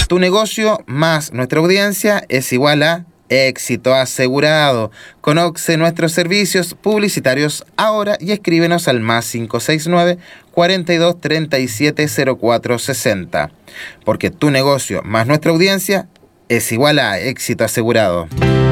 Tu negocio más nuestra audiencia es igual a éxito asegurado. Conoce nuestros servicios publicitarios ahora y escríbenos al +569 42 37 04 60. Porque tu negocio más nuestra audiencia es igual a éxito asegurado.